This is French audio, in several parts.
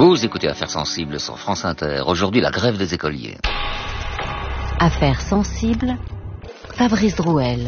Vous écoutez Affaires sensibles sur France Inter. Aujourd'hui, la grève des écoliers. Affaires sensibles, Fabrice Drouel.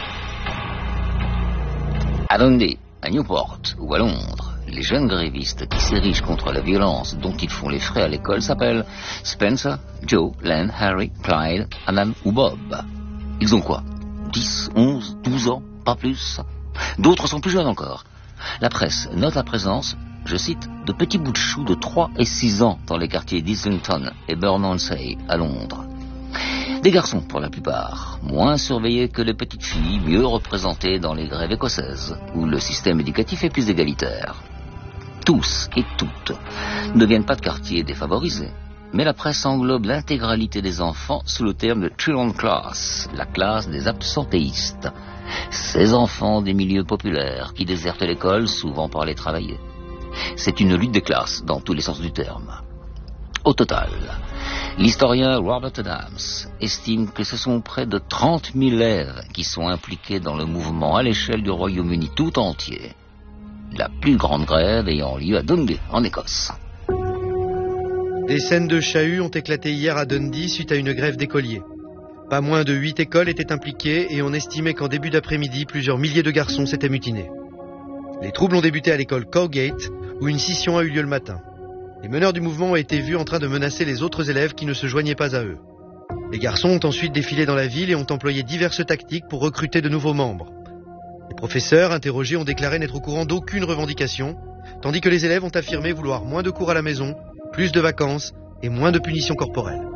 À Dundee, à Newport ou à Londres, les jeunes grévistes qui s'érigent contre la violence dont ils font les frais à l'école s'appellent Spencer, Joe, Len, Harry, Clyde, Alan ou Bob. Ils ont quoi? 10, 11, 12 ans, pas plus. D'autres sont plus jeunes encore. La presse note la présence, je cite, de petits bouts de choux de 3 et 6 ans dans les quartiers d'Islington et Bermondsey à Londres. Des garçons pour la plupart, moins surveillés que les petites filles, mieux représentées dans les grèves écossaises, où le système éducatif est plus égalitaire. Tous et toutes ne viennent pas de quartiers défavorisés, mais la presse englobe l'intégralité des enfants sous le terme de Children's Class, la classe des absentéistes. Ces enfants des milieux populaires qui désertent l'école souvent pour aller travailler. C'est une lutte des classes dans tous les sens du terme. Au total, l'historien Robert Adams estime que ce sont près de 30 000 élèves qui sont impliqués dans le mouvement à l'échelle du Royaume-Uni tout entier. La plus grande grève ayant lieu à Dundee, en Écosse. Des scènes de chahut ont éclaté hier à Dundee suite à une grève d'écoliers. Pas moins de 8 écoles étaient impliquées et on estimait qu'en début d'après-midi, plusieurs milliers de garçons s'étaient mutinés. Les troubles ont débuté à l'école Cowgate, où une scission a eu lieu le matin. Les meneurs du mouvement ont été vus en train de menacer les autres élèves qui ne se joignaient pas à eux. Les garçons ont ensuite défilé dans la ville et ont employé diverses tactiques pour recruter de nouveaux membres. Les professeurs interrogés ont déclaré n'être au courant d'aucune revendication, tandis que les élèves ont affirmé vouloir moins de cours à la maison, plus de vacances et moins de punitions corporelles.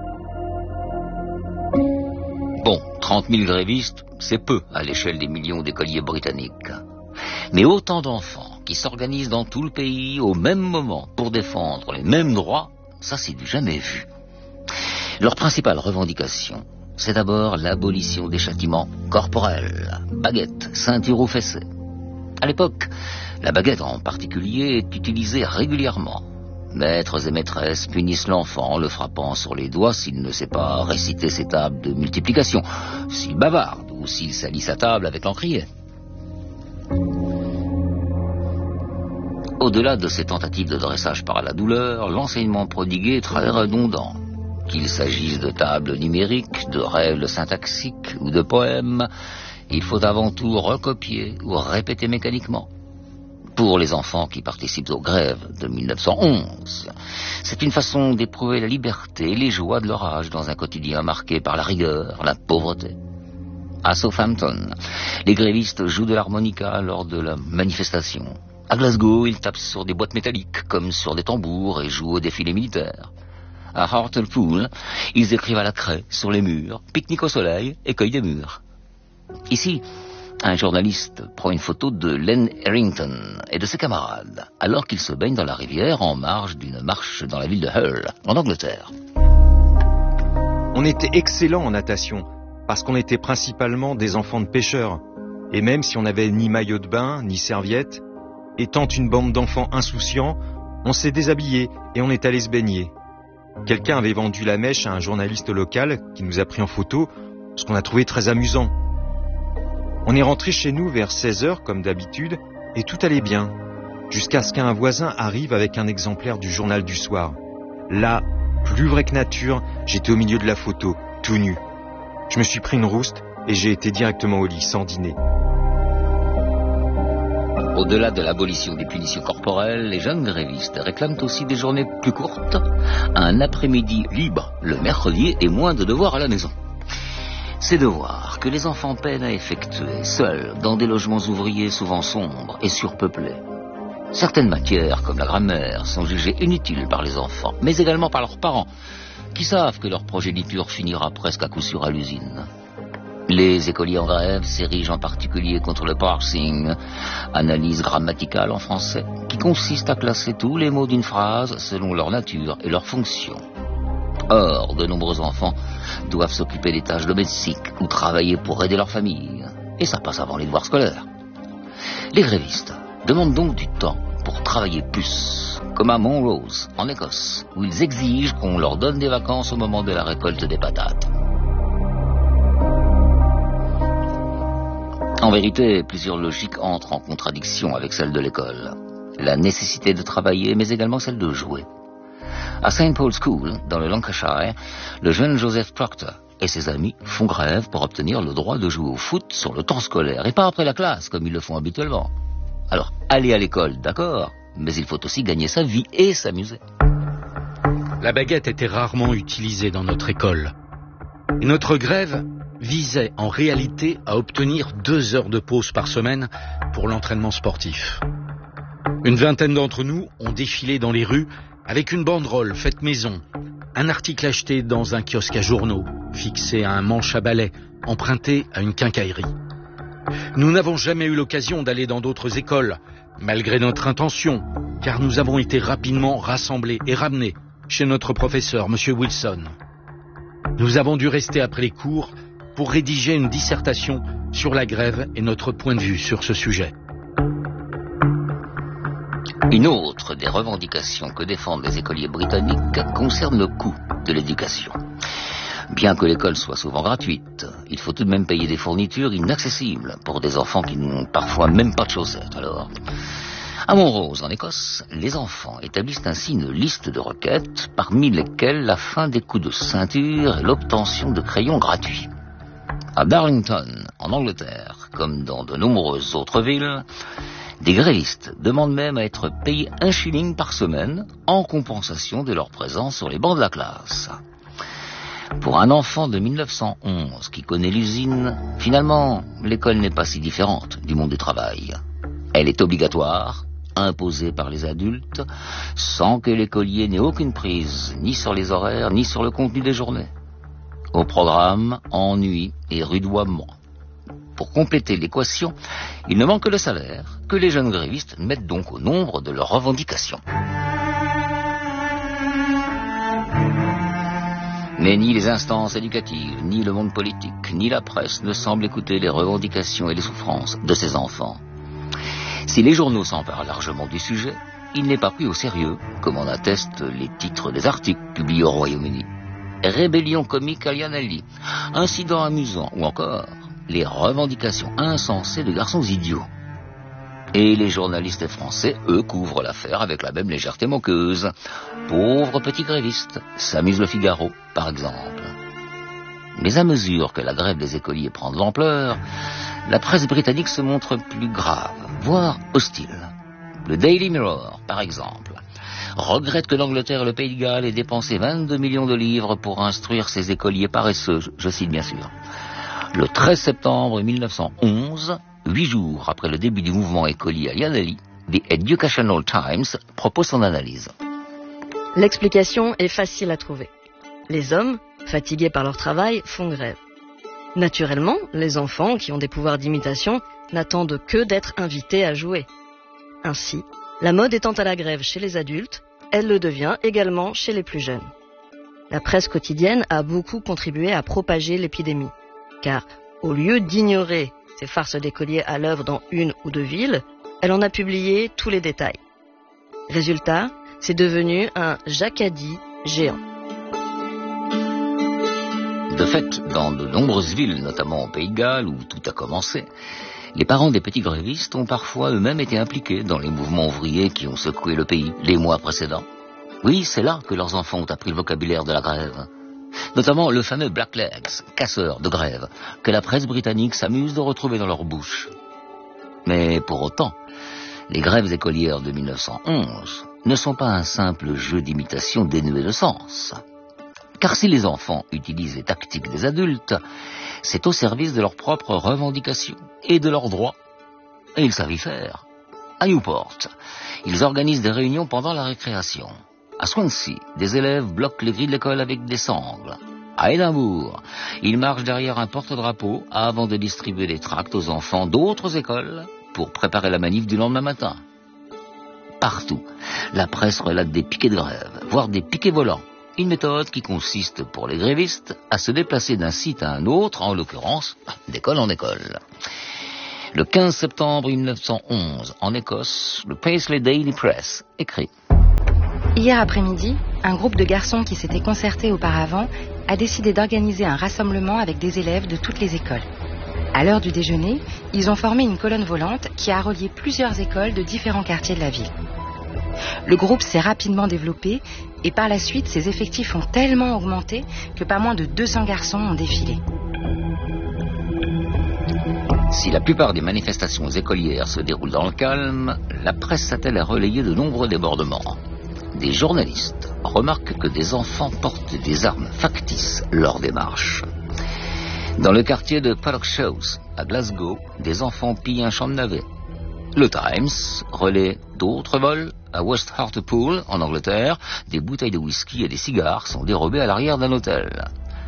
Bon, 30 000 grévistes, c'est peu à l'échelle des millions d'écoliers britanniques. Mais autant d'enfants qui s'organisent dans tout le pays au même moment pour défendre les mêmes droits, ça c'est du jamais vu. Leur principale revendication, c'est d'abord l'abolition des châtiments corporels, baguettes, ceintures ou fessées. À l'époque, la baguette en particulier est utilisée régulièrement. Maîtres et maîtresses punissent l'enfant en le frappant sur les doigts s'il ne sait pas réciter ses tables de multiplication, s'il bavarde ou s'il salit sa table avec l'encrier. Au-delà de ces tentatives de dressage par la douleur, l'enseignement prodigué est très redondant. Qu'il s'agisse de tables numériques, de règles syntaxiques ou de poèmes, il faut avant tout recopier ou répéter mécaniquement. Pour les enfants qui participent aux grèves de 1911, c'est une façon d'éprouver la liberté et les joies de leur âge dans un quotidien marqué par la rigueur, la pauvreté. À Southampton, les grévistes jouent de l'harmonica lors de la manifestation. À Glasgow, ils tapent sur des boîtes métalliques comme sur des tambours et jouent au défilé militaire. À Hartlepool, ils écrivent à la craie sur les murs, pique-nique au soleil et cueillent des mûres. Ici, un journaliste prend une photo de Len Harrington et de ses camarades, alors qu'ils se baignent dans la rivière en marge d'une marche dans la ville de Hull, en Angleterre. On était excellents en natation, parce qu'on était principalement des enfants de pêcheurs. Et même si on n'avait ni maillot de bain, ni serviette, étant une bande d'enfants insouciants, on s'est déshabillés et on est allé se baigner. Quelqu'un avait vendu la mèche à un journaliste local qui nous a pris en photo, ce qu'on a trouvé très amusant. On est rentré chez nous vers 16h comme d'habitude et tout allait bien, jusqu'à ce qu'un voisin arrive avec un exemplaire du journal du soir. Là, plus vrai que nature, j'étais au milieu de la photo, tout nu. Je me suis pris une rouste et j'ai été directement au lit sans dîner. Au-delà de l'abolition des punitions corporelles, les jeunes grévistes réclament aussi des journées plus courtes, un après-midi libre le mercredi et moins de devoirs à la maison. Ces devoirs que les enfants peinent à effectuer seuls dans des logements ouvriers souvent sombres et surpeuplés. Certaines matières, comme la grammaire, sont jugées inutiles par les enfants, mais également par leurs parents, qui savent que leur progéniture finira presque à coup sûr à l'usine. Les écoliers en grève s'érigent en particulier contre le parsing, analyse grammaticale en français, qui consiste à classer tous les mots d'une phrase selon leur nature et leur fonction. Or, de nombreux enfants doivent s'occuper des tâches domestiques ou travailler pour aider leur famille, et ça passe avant les devoirs scolaires. Les grévistes demandent donc du temps pour travailler plus, comme à Montrose, en Écosse, où ils exigent qu'on leur donne des vacances au moment de la récolte des patates. En vérité, plusieurs logiques entrent en contradiction avec celle de l'école. la nécessité de travailler, mais également celle de jouer. À St. Paul's School, dans le Lancashire, le jeune Joseph Proctor et ses amis font grève pour obtenir le droit de jouer au foot sur le temps scolaire et pas après la classe, comme ils le font habituellement. Alors, aller à l'école, d'accord, mais il faut aussi gagner sa vie et s'amuser. La baguette était rarement utilisée dans notre école. Et notre grève visait en réalité à obtenir 2 heures de pause par semaine pour l'entraînement sportif. Une vingtaine d'entre nous ont défilé dans les rues avec une banderole faite maison, un article acheté dans un kiosque à journaux, fixé à un manche à balai, emprunté à une quincaillerie. Nous n'avons jamais eu l'occasion d'aller dans d'autres écoles, malgré notre intention, car nous avons été rapidement rassemblés et ramenés chez notre professeur, M. Wilson. Nous avons dû rester après les cours pour rédiger une dissertation sur la grève et notre point de vue sur ce sujet. Une autre des revendications que défendent les écoliers britanniques concerne le coût de l'éducation. Bien que l'école soit souvent gratuite, il faut tout de même payer des fournitures inaccessibles pour des enfants qui n'ont parfois même pas de chaussettes. Alors, à Montrose, en Écosse, les enfants établissent ainsi une liste de requêtes, parmi lesquelles la fin des coups de ceinture et l'obtention de crayons gratuits. À Darlington, en Angleterre, comme dans de nombreuses autres villes, des grévistes demandent même à être payés 1 shilling par semaine en compensation de leur présence sur les bancs de la classe. Pour un enfant de 1911 qui connaît l'usine, finalement, l'école n'est pas si différente du monde du travail. Elle est obligatoire, imposée par les adultes, sans que l'écolier n'ait aucune prise, ni sur les horaires, ni sur le contenu des journées. Au programme, ennui et rudoiement. Pour compléter l'équation, il ne manque que le salaire, que les jeunes grévistes mettent donc au nombre de leurs revendications. Mais ni les instances éducatives, ni le monde politique, ni la presse ne semblent écouter les revendications et les souffrances de ces enfants. Si les journaux s'emparent largement du sujet, il n'est pas pris au sérieux, comme en attestent les titres des articles publiés au Royaume-Uni. Rébellion comique à Llanelli, incident amusant, ou encore les revendications insensées de garçons idiots. Et les journalistes français, eux, couvrent l'affaire avec la même légèreté moqueuse. Pauvres petits grévistes, s'amuse le Figaro, par exemple. Mais à mesure que la grève des écoliers prend de l'ampleur, la presse britannique se montre plus grave, voire hostile. Le Daily Mirror, par exemple, regrette que l'Angleterre et le Pays de Galles aient dépensé 22 millions de livres pour instruire ces écoliers paresseux, je cite bien sûr. Le 13 septembre 1911, 8 jours après le début du mouvement écolier à Llanelli, The Educational Times propose son analyse. L'explication est facile à trouver. Les hommes, fatigués par leur travail, font grève. Naturellement, les enfants, qui ont des pouvoirs d'imitation, n'attendent que d'être invités à jouer. Ainsi, la mode étant à la grève chez les adultes, elle le devient également chez les plus jeunes. La presse quotidienne a beaucoup contribué à propager l'épidémie, car au lieu d'ignorer ces farces d'écoliers à l'œuvre dans 1 ou 2 villes, elle en a publié tous les détails. Résultat, c'est devenu un jacadis géant. De fait, dans de nombreuses villes, notamment au Pays de Galles, où tout a commencé, les parents des petits grévistes ont parfois eux-mêmes été impliqués dans les mouvements ouvriers qui ont secoué le pays les mois précédents. Oui, c'est là que leurs enfants ont appris le vocabulaire de la grève. Notamment le fameux Blacklegs, casseur de grève, que la presse britannique s'amuse de retrouver dans leur bouche. Mais pour autant, les grèves écolières de 1911 ne sont pas un simple jeu d'imitation dénué de sens. Car si les enfants utilisent les tactiques des adultes, c'est au service de leurs propres revendications et de leurs droits. Et ils savent y faire. À Newport, ils organisent des réunions pendant la récréation. À Swansea, des élèves bloquent les grilles de l'école avec des sangles. À Édimbourg, ils marchent derrière un porte-drapeau avant de distribuer des tracts aux enfants d'autres écoles pour préparer la manif du lendemain matin. Partout, la presse relate des piquets de grève, voire des piquets volants. Une méthode qui consiste pour les grévistes à se déplacer d'un site à un autre, en l'occurrence d'école en école. Le 15 septembre 1911, en Écosse, le Paisley Daily Press écrit: Hier après-midi, un groupe de garçons qui s'était concerté auparavant a décidé d'organiser un rassemblement avec des élèves de toutes les écoles. À l'heure du déjeuner, ils ont formé une colonne volante qui a relié plusieurs écoles de différents quartiers de la ville. Le groupe s'est rapidement développé et par la suite, ses effectifs ont tellement augmenté que pas moins de 200 garçons ont défilé. Si la plupart des manifestations écolières se déroulent dans le calme, la presse s'attelle à relayer de nombreux débordements. Des journalistes remarquent que des enfants portent des armes factices lors des marches. Dans le quartier de Paddock Shows, à Glasgow, des enfants pillent un champ de navets. Le Times relaie d'autres vols. À West Hartlepool, en Angleterre, des bouteilles de whisky et des cigares sont dérobées à l'arrière d'un hôtel.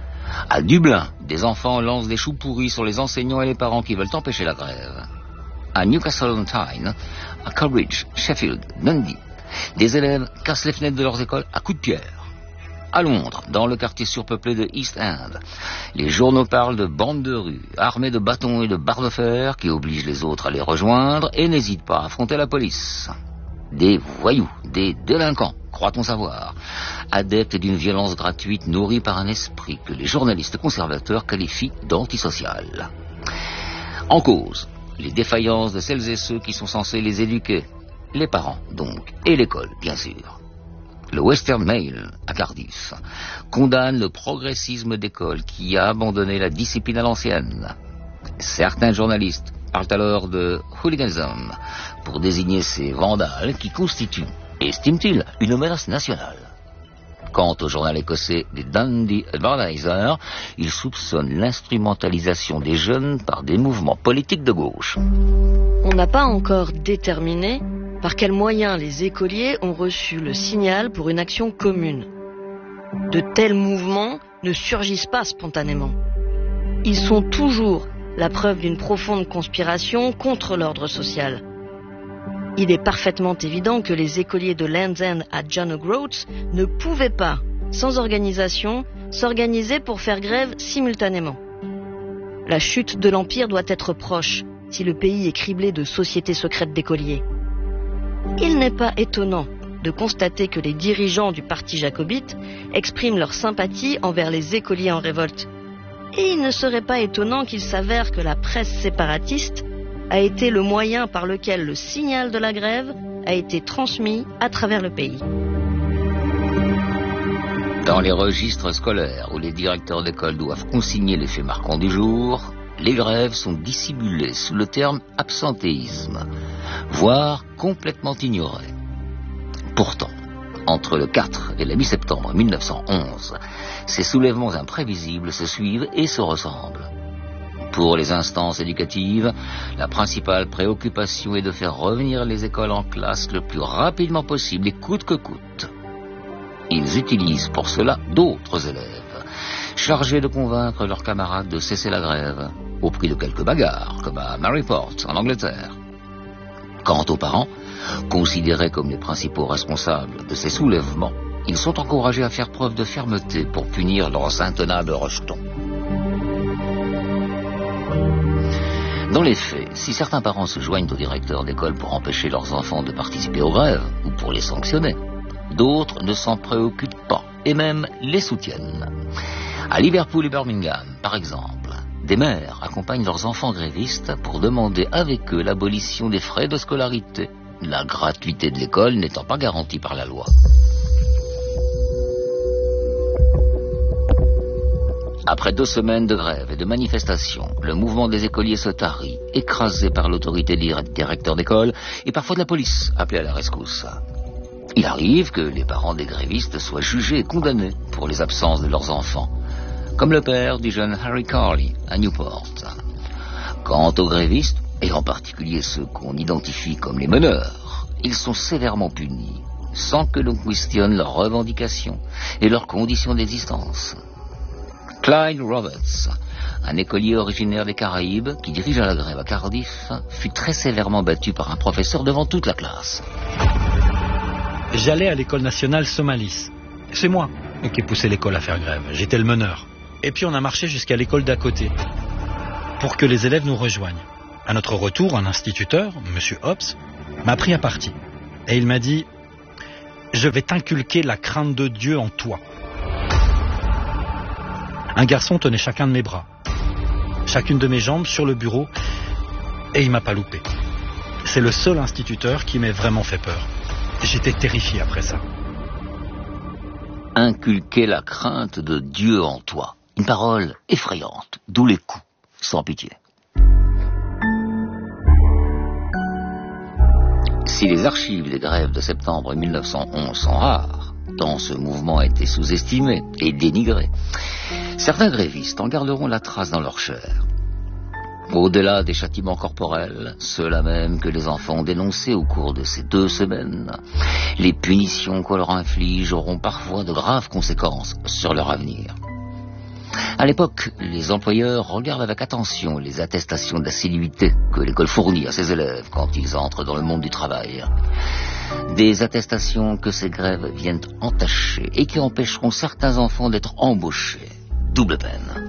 À Dublin, des enfants lancent des choux pourris sur les enseignants et les parents qui veulent empêcher la grève. À Newcastle-on-Tyne, à Cambridge, Sheffield, Dundee, des élèves cassent les fenêtres de leurs écoles à coups de pierre. À Londres, dans le quartier surpeuplé de East End, les journaux parlent de bandes de rue, armées de bâtons et de barres de fer, qui obligent les autres à les rejoindre et n'hésitent pas à affronter la police. Des voyous, des délinquants, croit-on savoir, adeptes d'une violence gratuite nourrie par un esprit que les journalistes conservateurs qualifient d'antisocial. En cause, les défaillances de celles et ceux qui sont censés les éduquer, les parents donc, et l'école bien sûr. Le Western Mail, à Cardiff, condamne le progressisme d'école qui a abandonné la discipline à l'ancienne. Certains journalistes parlent alors de hooliganism pour désigner ces vandales qui constituent, estiment-ils, une menace nationale. Quant au journal écossais des Dundee Advertiser, il soupçonne l'instrumentalisation des jeunes par des mouvements politiques de gauche. On n'a pas encore déterminé par quels moyens les écoliers ont reçu le signal pour une action commune. De tels mouvements ne surgissent pas spontanément. Ils sont toujours la preuve d'une profonde conspiration contre l'ordre social. Il est parfaitement évident que les écoliers de Land's End à John O'Groats ne pouvaient pas, sans organisation, s'organiser pour faire grève simultanément. La chute de l'Empire doit être proche si le pays est criblé de sociétés secrètes d'écoliers. Il n'est pas étonnant de constater que les dirigeants du parti jacobite expriment leur sympathie envers les écoliers en révolte. Et il ne serait pas étonnant qu'il s'avère que la presse séparatiste a été le moyen par lequel le signal de la grève a été transmis à travers le pays. Dans les registres scolaires où les directeurs d'école doivent consigner les faits marquants du jour, les grèves sont dissimulées sous le terme absentéisme, voire complètement ignorées. Pourtant, entre le 4 et le mi-septembre 1911, ces soulèvements imprévisibles se suivent et se ressemblent. Pour les instances éducatives, la principale préoccupation est de faire revenir les écoles en classe le plus rapidement possible et coûte que coûte. Ils utilisent pour cela d'autres élèves, chargés de convaincre leurs camarades de cesser la grève, au prix de quelques bagarres, comme à Maryport, en Angleterre. Quant aux parents, considérés comme les principaux responsables de ces soulèvements, ils sont encouragés à faire preuve de fermeté pour punir leurs intenables rejetons. Dans les faits, si certains parents se joignent aux directeurs d'école pour empêcher leurs enfants de participer aux grèves, ou pour les sanctionner, d'autres ne s'en préoccupent pas, et même les soutiennent. À Liverpool et Birmingham, par exemple, des mères accompagnent leurs enfants grévistes pour demander avec eux l'abolition des frais de scolarité, la gratuité de l'école n'étant pas garantie par la loi. Après 2 semaines de grève et de manifestations, le mouvement des écoliers se tarit, écrasé par l'autorité des directeurs d'école et parfois de la police, appelée à la rescousse. Il arrive que les parents des grévistes soient jugés et condamnés pour les absences de leurs enfants, comme le père du jeune Harry Carley à Newport. Quant aux grévistes, et en particulier ceux qu'on identifie comme les meneurs, ils sont sévèrement punis, sans que l'on questionne leurs revendications et leurs conditions d'existence. Clyde Roberts, un écolier originaire des Caraïbes qui dirigea la grève à Cardiff, fut très sévèrement battu par un professeur devant toute la classe. J'allais à l'école nationale Somalis. C'est moi qui ai poussé l'école à faire grève. J'étais le meneur. Et puis on a marché jusqu'à l'école d'à côté pour que les élèves nous rejoignent. À notre retour, un instituteur, M. Hobbs, m'a pris à partie. Et il m'a dit « Je vais t'inculquer la crainte de Dieu en toi ». Un garçon tenait chacun de mes bras, chacune de mes jambes sur le bureau, et il m'a pas loupé. C'est le seul instituteur qui m'ait vraiment fait peur. J'étais terrifié après ça. Inculquer la crainte de Dieu en toi. Une parole effrayante, d'où les coups, sans pitié. Si les archives des grèves de septembre 1911 sont rares, tant ce mouvement a été sous-estimé et dénigré, certains grévistes en garderont la trace dans leur chair. Au-delà des châtiments corporels, ceux-là même que les enfants ont dénoncés au cours de ces 2 semaines, les punitions qu'on leur inflige auront parfois de graves conséquences sur leur avenir. À l'époque, les employeurs regardent avec attention les attestations d'assiduité que l'école fournit à ses élèves quand ils entrent dans le monde du travail. Des attestations que ces grèves viennent entacher et qui empêcheront certains enfants d'être embauchés. Double peine.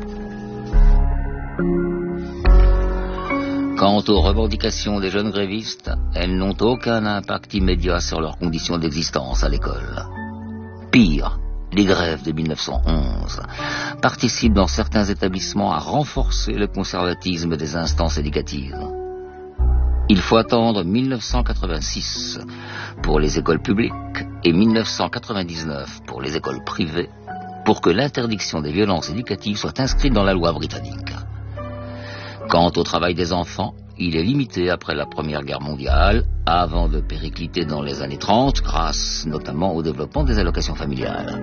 Quant aux revendications des jeunes grévistes, elles n'ont aucun impact immédiat sur leurs conditions d'existence à l'école. Pire, les grèves de 1911 participent dans certains établissements à renforcer le conservatisme des instances éducatives. Il faut attendre 1986 pour les écoles publiques et 1999 pour les écoles privées pour que l'interdiction des violences éducatives soit inscrite dans la loi britannique. Quant au travail des enfants, il est limité après la Première Guerre mondiale, avant de péricliter dans les années 30, grâce notamment au développement des allocations familiales.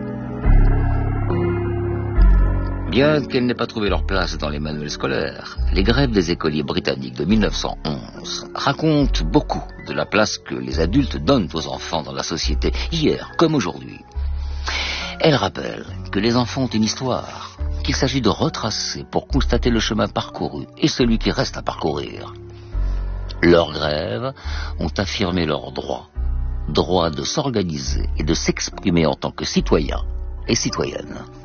Bien qu'elles n'aient pas trouvé leur place dans les manuels scolaires, les grèves des écoliers britanniques de 1911 racontent beaucoup de la place que les adultes donnent aux enfants dans la société, hier comme aujourd'hui. Elles rappellent que les enfants ont une histoire, qu'il s'agit de retracer pour constater le chemin parcouru et celui qui reste à parcourir. Leurs grèves ont affirmé leur droit de s'organiser et de s'exprimer en tant que citoyens et citoyennes.